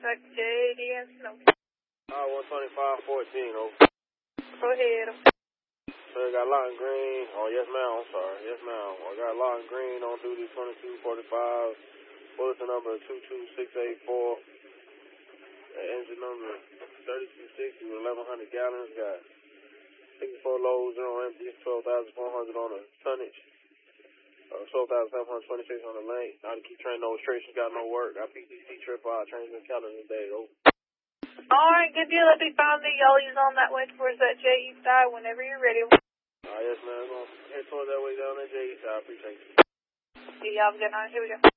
contact JDS, no. 125-14, over. Go ahead. Sir, got Lawton Green. Oh, yes, ma'am. I'm sorry. Yes, ma'am. I got Lawton Green on duty, 2245. Bulletin number 22684. Engine number 3260 with 1,100 gallons. Got 64 loads, 0 empty, 12,400 on the tonnage. 12,726 on the length. Now to keep train, no restrictions, got no work. Got PTC trip out, trains in calendar today. Over. Alright, good deal. Let me find the yellies on that way towards that JE side whenever you're ready. Yes, man. I'm going to head towards that way down that JE side. I appreciate you. Yeah, y'all have a good night. Here we go.